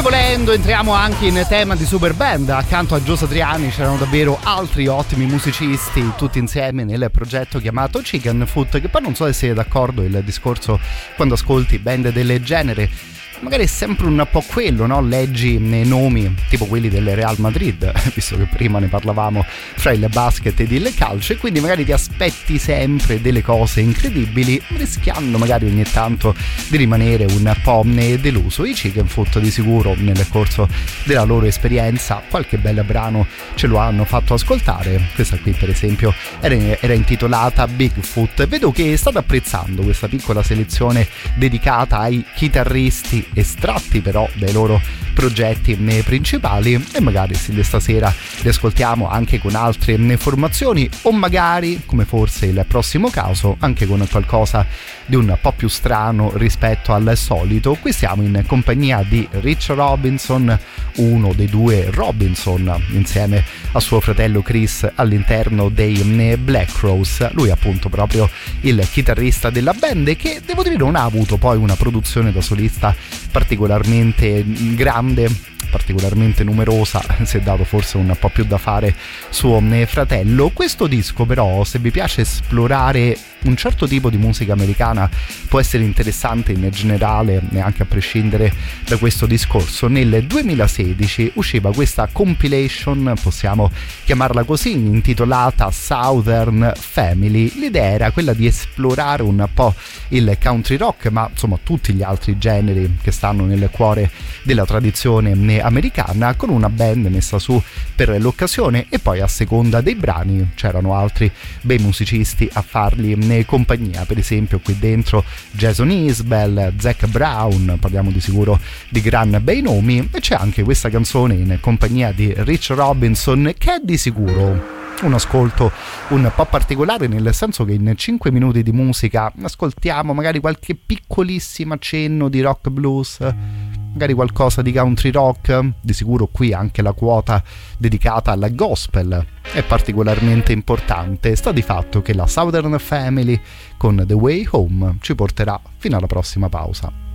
volendo entriamo anche in tema di super band. Accanto a Gio Satriani c'erano davvero altri ottimi musicisti, tutti insieme nel progetto chiamato Chicken Foot, che poi non so se siete d'accordo, il discorso quando ascolti band del genere magari è sempre un po' quello, no? Leggi nei nomi tipo quelli del Real Madrid, visto che prima ne parlavamo, fra il basket ed il calcio, e quindi magari ti aspetti sempre delle cose incredibili, rischiando magari ogni tanto di rimanere un po' deluso. I Chicken Foot di sicuro nel corso della loro esperienza qualche bel brano ce lo hanno fatto ascoltare. Questa qui per esempio era intitolata Bigfoot. Vedo che state apprezzando questa piccola selezione dedicata ai chitarristi estratti però dai loro progetti principali, e magari se stasera li ascoltiamo anche con altre formazioni, o magari, come forse il prossimo caso, anche con qualcosa di un po' più strano rispetto al solito. Qui siamo in compagnia di Rich Robinson, uno dei due Robinson, insieme a suo fratello Chris all'interno dei Black Crowes. Lui appunto proprio il chitarrista della band, che devo dire non ha avuto poi una produzione da solista particolarmente grande, particolarmente numerosa, si è dato forse un po' più da fare suo fratello. Questo disco però, se vi piace esplorare un certo tipo di musica americana, può essere interessante in generale, neanche a prescindere da questo discorso. Nel 2016 usciva questa compilation, possiamo chiamarla così, intitolata Southern Family. L'idea era quella di esplorare un po' il country rock, ma insomma tutti gli altri generi che stanno nel cuore della tradizione americana, con una band messa su per l'occasione, e poi a seconda dei brani c'erano altri bei musicisti a farli compagnia. Per esempio qui dentro Jason Isbell, Zac Brown, parliamo di sicuro di gran bei nomi, e c'è anche questa canzone in compagnia di Rich Robinson, che è di sicuro un ascolto un po' particolare, nel senso che in 5 minuti di musica ascoltiamo magari qualche piccolissimo accenno di rock blues, magari qualcosa di country rock, di sicuro qui anche la quota dedicata alla gospel è particolarmente importante. Sta di fatto che la Southern Family con The Way Home ci porterà fino alla prossima pausa.